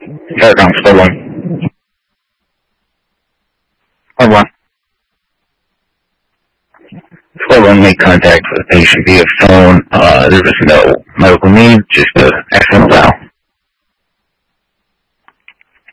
Paragon 41. 41. 41 made contact with the patient via phone. There was no medical need, just an accidental foul.